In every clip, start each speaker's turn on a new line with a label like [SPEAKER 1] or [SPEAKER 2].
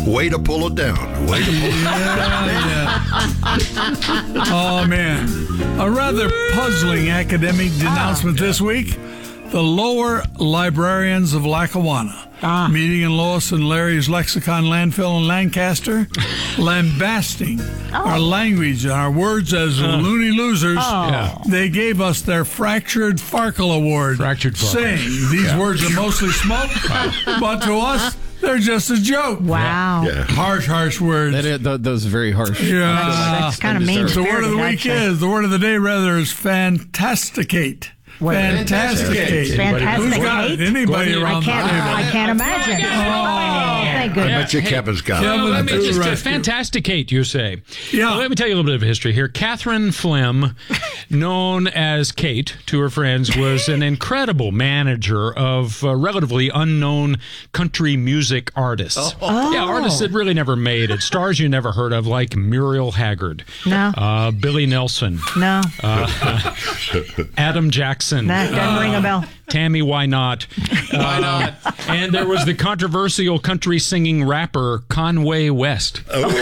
[SPEAKER 1] Way to pull it down. Way to pull it down.
[SPEAKER 2] Oh, man. A rather puzzling academic denouncement this week. The lower librarians of Lackawanna, meeting in Lois and Larry's Lexicon landfill in Lancaster, lambasting our language and our words as loony losers. They gave us their Fractured Farkle Award, saying these words are mostly smoke, but to us, they're just a joke.
[SPEAKER 3] Wow.
[SPEAKER 1] Yeah.
[SPEAKER 2] Harsh words.
[SPEAKER 4] Those are very harsh.
[SPEAKER 2] Yeah.
[SPEAKER 3] That's kind of mean.
[SPEAKER 2] The word of the week is, the word of the day, rather, is fantasticate. Fantasticate. Who's got it? Anybody around
[SPEAKER 3] I can't imagine. Thank
[SPEAKER 1] I
[SPEAKER 3] goodness.
[SPEAKER 1] bet you Kevin's got it.
[SPEAKER 5] Well, let me just fantasticate, you say.
[SPEAKER 2] Yeah.
[SPEAKER 5] Well, let me tell you a little bit of history here. Catherine Flem, known as Kate to her friends, was an incredible manager of relatively unknown country music artists. Yeah, artists that really never made it. Stars you never heard of, like Muriel Haggard.
[SPEAKER 3] No.
[SPEAKER 5] Billy Nelson.
[SPEAKER 3] No.
[SPEAKER 5] Adam Jackson.
[SPEAKER 3] That doesn't ring a bell.
[SPEAKER 5] Tammy Why Not.
[SPEAKER 4] Why not?
[SPEAKER 5] And there was the controversial country singing rapper Conway West.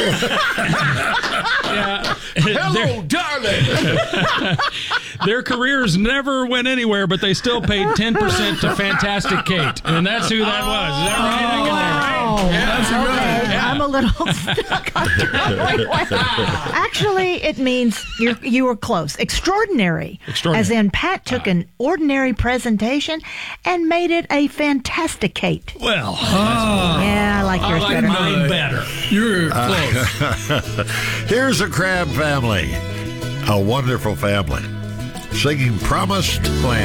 [SPEAKER 5] Yeah.
[SPEAKER 4] Hello, darling.
[SPEAKER 5] Their careers never went anywhere, but they still paid 10% to Fantastic Kate. And that's who that was. Is that right? I get that right?
[SPEAKER 3] Okay. I'm a little stuck on that. Actually, it means you were close. Extraordinary. As in, Pat took an ordinary presentation and made it a fantasticate.
[SPEAKER 5] Well,
[SPEAKER 3] Yeah, I like yours better.
[SPEAKER 5] mine better.
[SPEAKER 2] You're close.
[SPEAKER 1] Here's a Crab family. A wonderful family. Singing Promised Land.